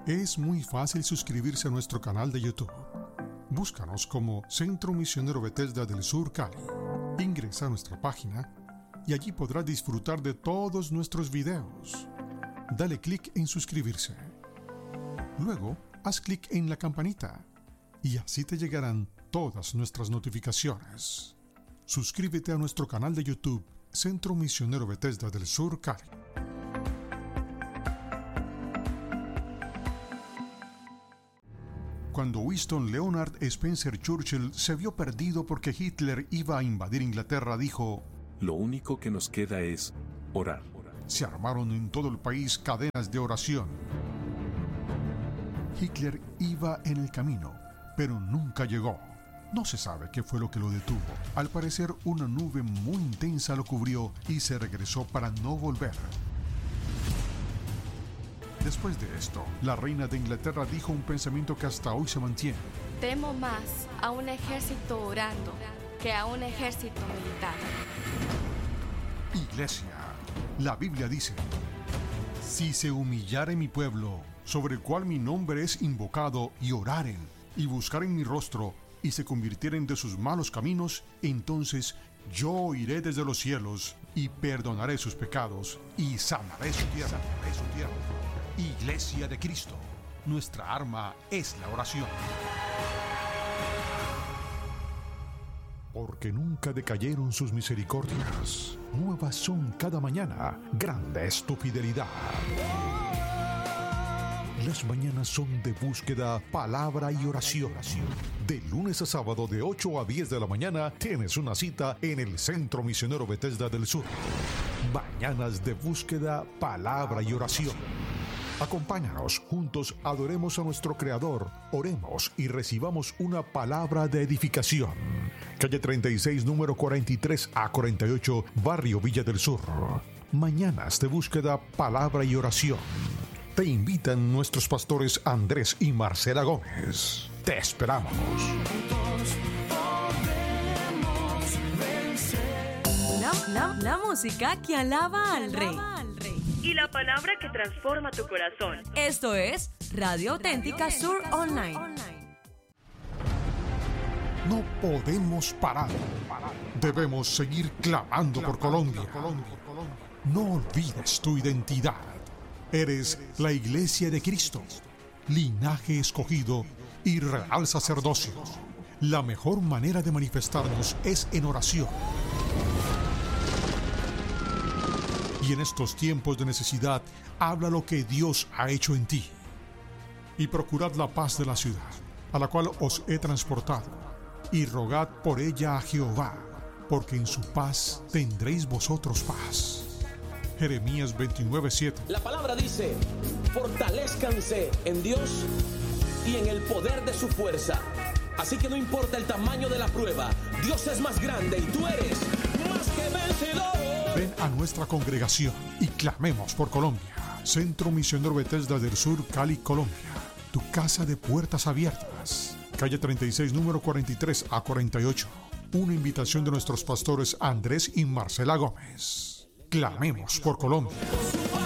Es muy fácil suscribirse a nuestro canal de YouTube. Búscanos como Centro Misionero Bethesda del Sur Cali. Ingresa a nuestra página y allí podrás disfrutar de todos nuestros videos. Dale clic en suscribirse. Luego, haz clic en la campanita y así te llegarán todas nuestras notificaciones. Suscríbete a nuestro canal de YouTube Centro Misionero Bethesda del Sur Cali. Cuando Winston Leonard Spencer Churchill se vio perdido porque Hitler iba a invadir Inglaterra, dijo: lo único que nos queda es orar. Se armaron en todo el país cadenas de oración. Hitler iba en el camino, pero nunca llegó. No se sabe qué fue lo que lo detuvo. Al parecer, una nube muy intensa lo cubrió y se regresó para no volver. Después de esto, la reina de Inglaterra dijo un pensamiento que hasta hoy se mantiene: temo más a un ejército orando que a un ejército militar. Iglesia, la Biblia dice: si se humillare mi pueblo, sobre el cual mi nombre es invocado, y oraren, y buscaren mi rostro, y se convirtieren de sus malos caminos, entonces yo iré desde los cielos, y perdonaré sus pecados, y sanaré su tierra. Iglesia de Cristo, nuestra arma es la oración. Porque nunca decayeron sus misericordias. Nuevas son cada mañana. Grande es tu fidelidad. Las mañanas son de búsqueda, palabra y oración. De lunes a sábado de 8 a 10 de la mañana tienes una cita en el Centro Misionero Bethesda del Sur. Mañanas de búsqueda, palabra y oración. Acompáñanos, juntos adoremos a nuestro Creador, oremos y recibamos una palabra de edificación. Calle 36, número 43 a 48, Barrio Villa del Sur. Mañanas de búsqueda, palabra y oración. Te invitan nuestros pastores Andrés y Marcela Gómez. Te esperamos. La música que alaba al Rey. Y la palabra que transforma tu corazón. Esto es Radio Auténtica Sur Online. No podemos parar. Debemos seguir clamando por Colombia. No olvides tu identidad. Eres la Iglesia de Cristo, linaje escogido y real sacerdocio. La mejor manera de manifestarnos es en oración. Y en estos tiempos de necesidad, habla lo que Dios ha hecho en ti. Y procurad la paz de la ciudad, a la cual os he transportado, y rogad por ella a Jehová, porque en su paz tendréis vosotros paz. Jeremías 29:7. La palabra dice: fortalezcanse en Dios y en el poder de su fuerza. Así que no importa el tamaño de la prueba, Dios es más grande y tú eres más que vencedor. Ven a nuestra congregación y clamemos por Colombia. Centro Misionero Bethesda del Sur, Cali, Colombia. Tu casa de puertas abiertas. Calle 36, número 43 a 48. Una invitación de nuestros pastores Andrés y Marcela Gómez. Clamemos por Colombia.